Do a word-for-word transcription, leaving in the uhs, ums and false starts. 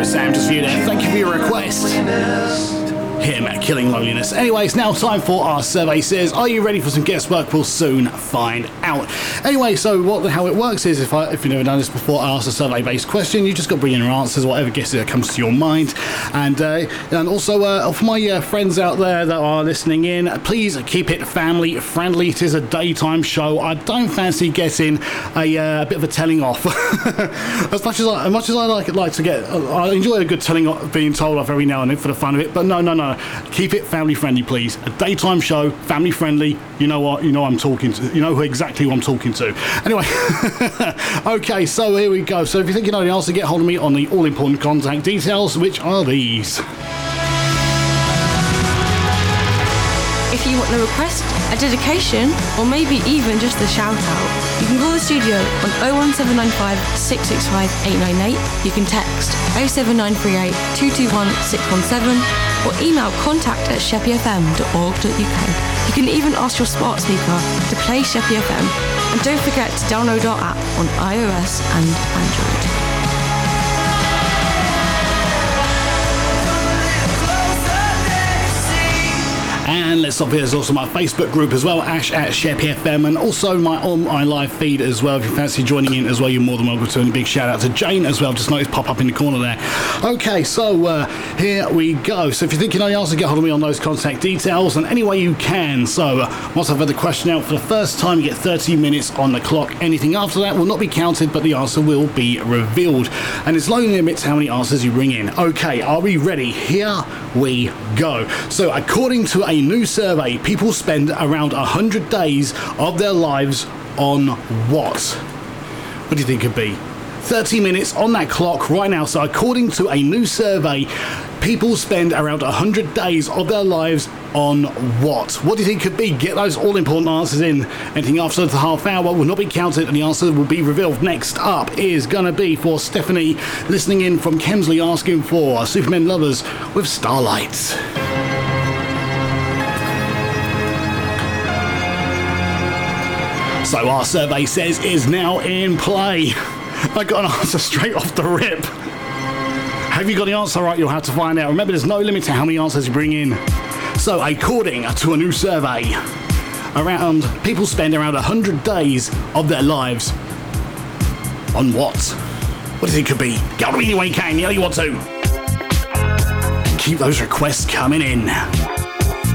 go, Sam, just for you there. Thank you for your request. Him Killing Loneliness. Anyway, it's now time for our survey. Says, are you ready for some guesswork? We'll soon find out. Anyway, so what how it works is, if I if you've never done this before, I ask a survey-based question. You just got to bring in your answers, whatever guesses that comes to your mind. And uh, and also uh, for my uh, friends out there that are listening in, please keep it family friendly. It is a daytime show. I don't fancy getting a, uh, a bit of a telling off. as much as I, as much as I like like to get, I enjoy a good telling off, being told off every now and then for the fun of it. But no, no, no. Keep it family friendly, please. A daytime show, family friendly. You know what? You know I'm talking to. You know who exactly who I'm talking to. Anyway, okay. So here we go. So if you think you know the answer, get hold of me on the all important contact details, which are these. If you want a request, a dedication, or maybe even just a shout out, you can call the studio on oh one seven nine five, six six five, eight nine eight. You can text oh seven nine three eight, two two one, six one seven or email contact at sheppey f m dot org dot u k. You can even ask your smart speaker to play Sheppey F M. And don't forget to download our app on iOS and Android. And let's stop here. There's also my Facebook group as well, Ash at Sheppey F M, and also my on my live feed as well. If you fancy joining in as well, you're more than welcome to. And a big shout out to Jane as well. Just noticed pop up in the corner there. Okay, so uh, here we go. So if you're thinking, oh, you also get hold of me on those contact details, and any way you can. So uh, once I've had the question out for the first time, you get thirty minutes on the clock. Anything after that will not be counted, but the answer will be revealed. And it's low limits how many answers you bring in. Okay, are we ready? Here we go. So according to a new survey, people spend around one hundred days of their lives on what? What do you think it could be? thirty minutes on that clock right now. So according to a new survey, people spend around one hundred days of their lives on what? What do you think it could be? Get those all-important answers in. Anything after the half hour will not be counted and the answer will be revealed. Next up is going to be for Stephanie, listening in from Kemsley, asking for Superman Lovers with Starlight. So our survey says is now in play. I got an answer straight off the rip. Have you got the answer right? You'll have to find out. Remember, there's no limit to how many answers you bring in. So according to a new survey, around people spend around one hundred days of their lives on what? What do you think it could be? Get on me any way you can. You know you want to. Keep those requests coming in.